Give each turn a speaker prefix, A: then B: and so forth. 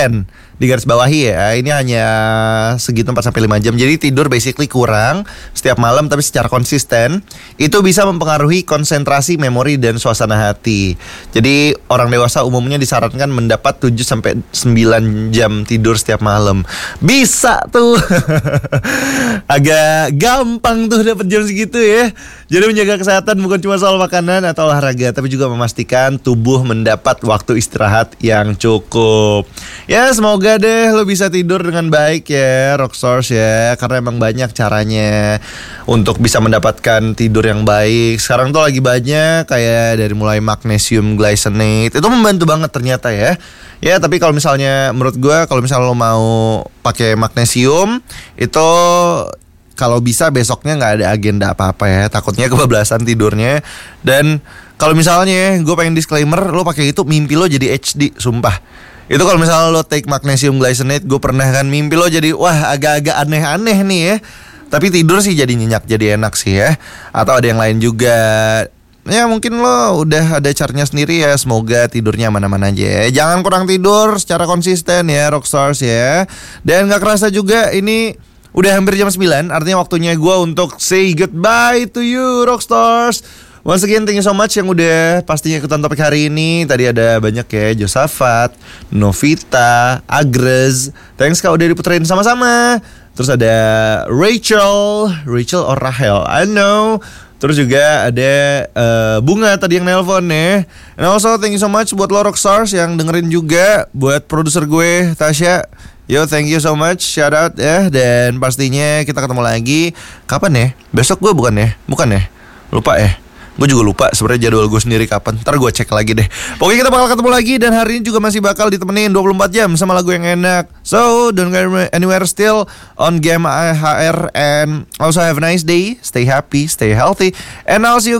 A: konsisten. Di garis bawahi ya, ini hanya segitu 4-5 jam. Jadi tidur basically kurang setiap malam, tapi secara konsisten itu bisa mempengaruhi konsentrasi, memori, dan suasana hati. Jadi orang dewasa umumnya disarankan mendapat 7-9 jam tidur setiap malam. Bisa tuh. Agak gampang tuh dapat jam segitu ya. Jadi menjaga kesehatan bukan cuma soal makanan atau olahraga, tapi juga memastikan tubuh mendapat waktu istirahat yang cukup. Ya semoga deh lo bisa tidur dengan baik ya Rockstars ya. Karena emang banyak caranya untuk bisa mendapatkan tidur yang baik. Sekarang tuh lagi banyak kayak dari mulai magnesium glycinate. Itu membantu banget ternyata ya. Ya tapi kalau misalnya menurut gue, kalau misalnya lo mau pakai magnesium itu kalau bisa besoknya gak ada agenda apa-apa ya. Takutnya kebablasan tidurnya. Dan kalau misalnya gue pengen disclaimer, lo pakai itu mimpi lo jadi HD, sumpah. Itu kalau misalnya lo take magnesium glycinate, gue pernah kan mimpi lo jadi wah agak-agak aneh-aneh nih ya. Tapi tidur sih jadi nyenyak, jadi enak sih ya. Atau ada yang lain juga. Ya mungkin lo udah ada caranya sendiri ya. Semoga tidurnya aman-aman aja ya. Jangan kurang tidur secara konsisten ya Rockstars ya. Dan gak kerasa juga ini udah hampir jam 9. Artinya waktunya gue untuk say goodbye to you Rockstars. Once again, thank you so much yang udah pastinya ikutan topik hari ini. Tadi ada banyak ya, Josafat, Novita, Agrez. Thanks kak udah diputerin sama-sama. Terus ada Rachel or Rahel, I know. Terus juga ada Bunga tadi yang nelpon ya. And also thank you so much buat lo Rockstars yang dengerin juga. Buat produser gue, Tasya. Yo, thank you so much, shout out ya. Dan pastinya kita ketemu lagi. Kapan ya? Besok gue bukan ya? Lupa ya? Gue juga lupa sebenarnya jadwal gue sendiri kapan. Ntar gue cek lagi deh. Pokoknya kita bakal ketemu lagi. Dan hari ini juga masih bakal ditemenin 24 jam sama lagu yang enak. So don't go anywhere, still on Game HR. And also have a nice day. Stay happy, stay healthy. And I'll see you